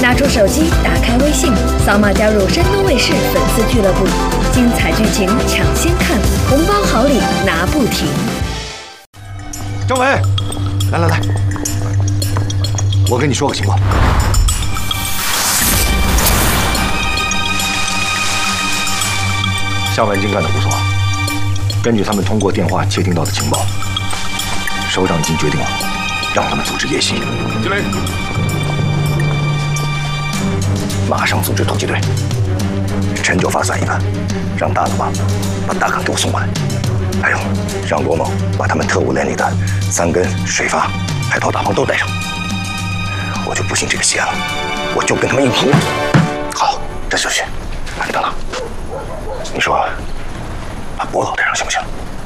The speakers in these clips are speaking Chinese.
拿出手机，打开微信，扫码加入山东卫视粉丝俱乐部，精彩剧情抢先看，红包好礼拿不停。 政委，来，我跟你说个情况。夏万金干得不错，根据他们通过电话窃听到的情报，首长已经决定了，让他们组织夜袭。经理，马上组织突击队，陈九发散一个，让大龙把大康给我送过来，还有让罗某把他们特务连里的三根、水发、海涛、大鹏都带上。我就不信这个邪了，我就跟他们硬拼。好，这就去。你等等，你说把博老带上行不行？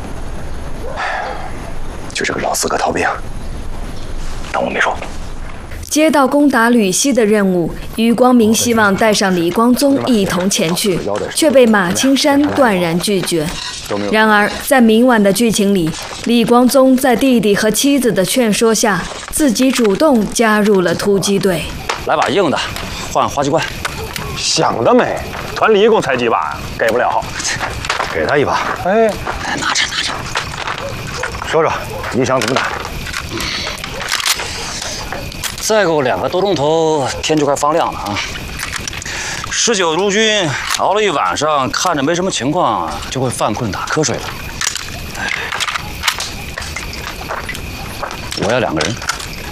就这个老四个逃兵，当我没说。 接到攻打吕西的任务，余光明希望带上李光宗一同前去，却被马青山断然拒绝。然而，在明晚的剧情里，李光宗在弟弟和妻子的劝说下，自己主动加入了突击队。 来把硬的，换滑稽罐。 想得美！团里一共才几把呀？给不了， 给他一把。 哎， 拿着。 说说你想怎么打？ 再给我2个多钟头，天就快放亮了啊！19路军熬了一晚上，看着没什么情况，就会犯困打瞌睡了。我要2个人。